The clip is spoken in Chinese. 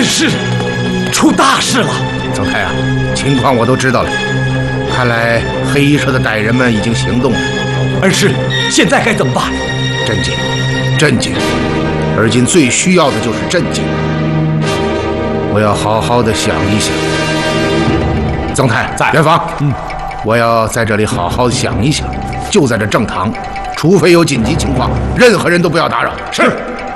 是出大事了。 曾太啊，情况我都知道了，看来黑衣社的歹人们已经行动了。 而是现在该怎么办？ 镇静，镇静。而今最需要的就是镇静。我要好好的想一想。曾太在元芳，我要在这里好好的想一想，就在这正堂，除非有紧急情况，任何人都不要打扰。 是。